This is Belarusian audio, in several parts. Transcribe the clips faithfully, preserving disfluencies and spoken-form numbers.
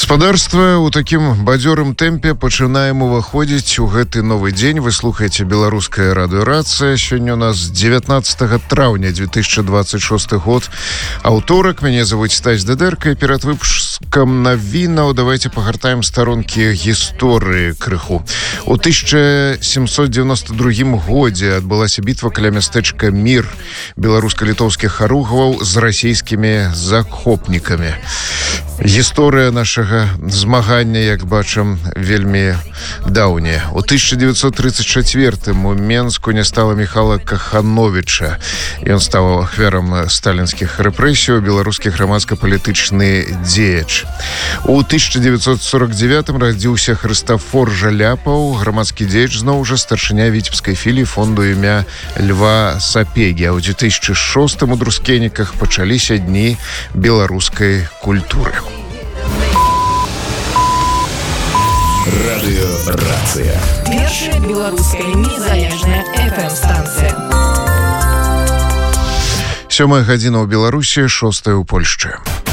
Гаспадарства ў такім бадзёрым тэмпе пачынаем уваходзіць у гэты новы дзень. Вы слухаеце беларуская радыёрацыя. Сёння у нас дзевятнаццатага траўня две тысячи двадцать шосты год. Аўторак. Мяне зовут Стась Дедерка. І перад выпускам навінаў давайте пагартаем старонкі гісторыі крыху. У тысяча семьсот девяносто другім годзе адбылася бітва каля мястэчка Мір беларуска-літоўскіх харугваў з расійскімі захопнікамі. Гісторыя нашага змагання, як бачым, вельмі даўняя. У тысяча девятьсот тридцать четвёртым у Менску не стала Михайла Кахановича. Ён стаў ахвярам сталінскіх рэпрэсіяў, беларускі грамадска-палітычны дзеяч. У тысяча девятьсот сорок девятым радзіўся Хрыстафор Жаляпаў, грамадскі дзеяч, зноў жа старшыня віцебскай філіі фонду імя Льва Сапегі. А ў две тысячи шостым у Друскеніках пачаліся дні беларускай культуры. Радыёрацыя. Першая беларуская незалежная эф эм-станцыя. Сёмая гадзіна ў Беларусі, шостая ў Польшчы.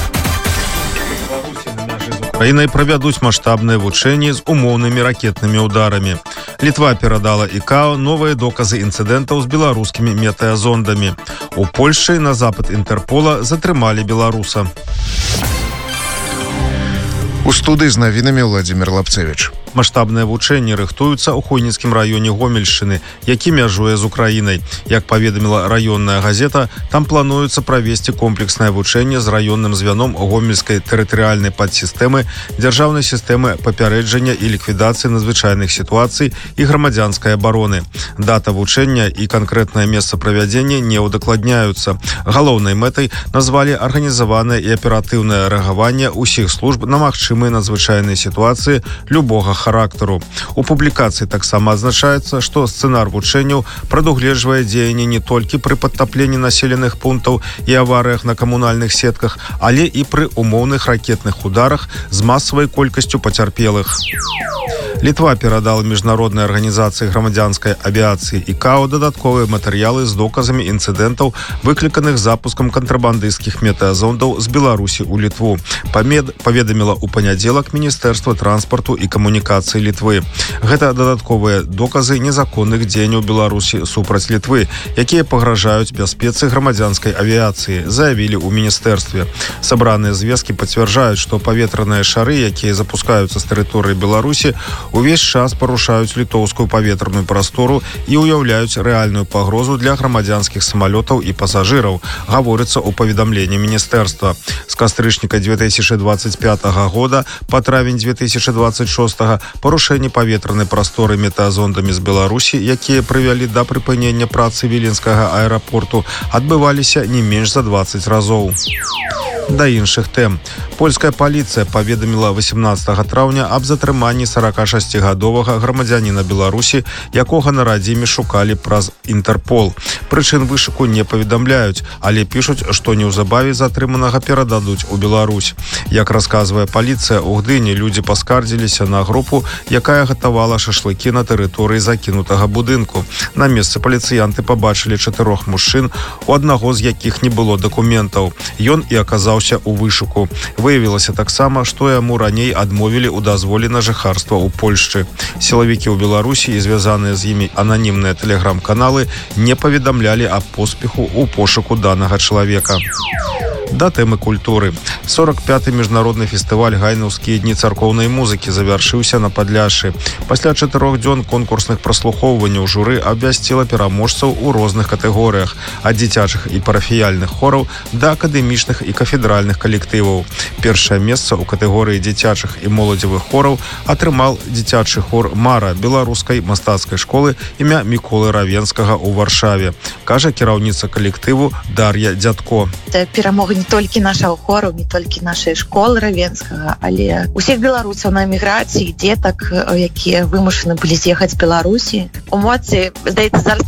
Украінай правядуць маштабныя вучэнні з умоўнымі ракетнымі ўдарамі. Літва перадала ІКАО новыя доказы інцыдэнтаў з беларускімі метэазондамі. У Польшчы на запад Інтэрпола затрымалі беларуса. У студыі з навінамі Владзімір Лапцевіч. Маштабныя вучэнні рыхтуюцца ў Хойніцкім раёне Гомельшчыны, які мяжуе з Украінай. Як паведаміла раённая газета, там плануецца правесці комплекснае вучэнне з раённым звяном гомельскай тэрытарыяльнай падсістэмы, дзяржаўнай сістэмы папярэджання і ліквідацыі надзвычайных сітуацый і грамадзянскай абароны. Дата вучэння і канкрэтнае месца правядзення не ўдакладняюцца. Галоўнай мэтай назвалі арганізаванае і аператыўнае рэагаванне ўсіх служб на магчымыя надзвычайныя сітуацыі любога характару. У публікацыі таксама адзначаецца, што сцэнар вучэнняў прадугледжвае дзеянне не толькі пры падтапленні населеных пунктаў і аварыях на камунальных сетках, але і пры умоўных ракетных ударах з масавай колькасцю пацярпелых. Літва перадала міжнароднай арганізацыі грамадзянскай авіяцыі ІКАО дадатковыя матэрыялы з доказамі інцыдэнтаў, выкліканых запускам кантрабандысцкіх метэазондаў з Беларусі ў Літву. Памед паведаміла ў панядзелак Міністэрства транспарту і камунікацыі Літвы. Гэта дадатковыя доказы незаконных дзеянняў Беларусі супраць Літвы, якія пагражаюць бяспецы грамадзянскай авіяцыі, заявілі ў міністэрстве. Сабраныя звесткі пацвярджаюць, што паветраныя шары, якія запускаюцца з тэрыторыі Беларусі, увесь час парушаюць літоўскую паветраную прастору і ўяўляюць рэальную пагрозу для грамадзянскіх самалётаў і пасажыраў, гаворыцца ў паведамленні міністэрства. З кастрычніка две тысячи двадцать пятага года па травень две тысячи двадцать шостага парушэнні паветранай прасторы метэазондамі з Беларусі, якія прывялі да прыпынення працы віленскага аэрапорту, адбываліся не менш за двадцать разоў. Да іншых тэм. Польская паліцыя паведаміла восемнадцатага траўня аб затрыманні сорокашасцігадовага грамадзяніна Беларусі, якога на радзіме шукалі праз Інтэрпол. Прычын вышуку не паведамляюць, але пішуць, што неўзабаве затрыманага перададуць у Беларусь. Як расказвае паліцыя, у Гдыні людзі паскардзіліся на групу, якая гатавала шашлыкі на тэрыторыі закінутага будынку. На месцы паліцыянты пабачылі чатырох мужчын, у аднаго з якіх не было дакументаў. Ён і аказаўся ў вышуку. Выявілася таксама, што яму раней адмовілі ў дазволе на жыхарства ў Польшчы. Сілавікі ў Беларусі і звязаныя з імі ананімныя тэлеграм-каналы не паведамлялі аб поспеху ў пошуку данага чалавека. Да тэмы культуры. сорок пяты міжнародны фестываль гайнаўскія дні царкоўнай музыкі завяршыўся на Падляшшы. Пасля чатырох дзён конкурсных праслухоўванняў журы абвясціла пераможцаў у розных катэгорыях, ад дзіцячых і парафіяльных хораў да акадэмічных і кафедральных калектываў. Першае месца ў катэгорыі дзіцячых і моладзевых хораў атрымал дзіцячы хор «Мара» беларускай мастацкай школы імя Міколы Равенскага ў Варшаве, кажа кіраўніца калектыву Дар'я Дзядко. Це перамога не толькі нашого хору, не толькі нашай школы Равенскага, але усіх беларусаў на эміграцыі, дзетак, якія вымушаны былі з'ехаць з Беларусі. Эмоцыі, здаецца, зараз